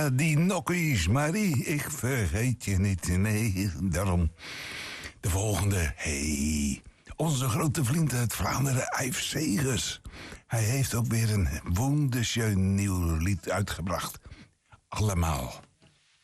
Ja, die nokkies, Marie, ik vergeet je niet. Nee, daarom. De volgende, hey, onze grote vriend uit Vlaanderen, Yves Segers. Hij heeft ook weer een wonderschön nieuw lied uitgebracht. Allemaal.